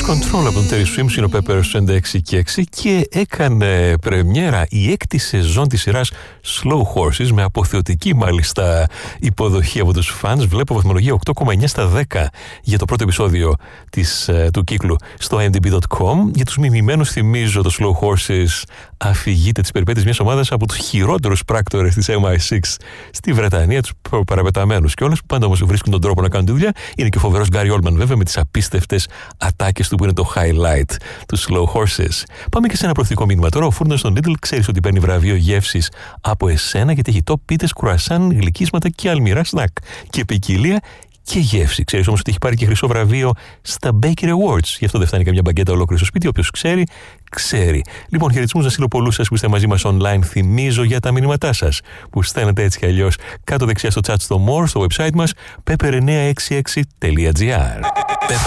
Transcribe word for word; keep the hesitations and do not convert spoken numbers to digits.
Control από τον Terry Swims, είναι ο Peppers εξήντα έξι και έξι και έκανε πρεμιέρα η έκτη σεζόν της σειράς Slow Horses με αποθεωτική μάλιστα υποδοχή από τους fans. Βλέπω βαθμολογία οκτώ κόμμα εννιά στα δέκα για το πρώτο επεισόδιο της, του κύκλου στο άι εμ ντι μπι τελεία κομ. Για τους μιμημένους θυμίζω το Slow Horses αφηγείται τις περιπέτειες μιας ομάδας από τους χειρότερους πράκτορες της εμ άι σιξ στη Βρετανία, τους παραπεταμένους κιόλας, που πάντα όμως βρίσκουν τον τρόπο να κάνουν τη δουλειά. Είναι και ο φοβερός Γκάρι Όλμαν βέβαια με τις απίστευτες ατάκες του που είναι το highlight του Slow Horses. Πάμε και σε ένα προθετικό μήνυμα τώρα. Ο φούρνος των Lidl ξέρεις ότι παίρνει βραβείο γεύσης από εσένα γιατί έχει top πίτες, κουρασάν, γλυκίσματα και αλμυρά σνακ. Και ποικιλία και γεύση. Ξέρεις όμως ότι έχει πάρει και χρυσό βραβείο στα Baker Awards. Γι' αυτό δεν φτάνει καμιά μπαγκέτα ολόκληρη στο σπίτι. Όποιος ξέρει, ξέρει. Λοιπόν, χαιρετισμούς να στείλω πολλούς σας που είστε μαζί μας online. Θυμίζω για τα μηνύματά σας που στέλνετε έτσι κι αλλιώς κάτω δεξιά στο chat στο More, στο website μας πέπερ εννιακόσια εξήντα έξι τελεία τζι άρ.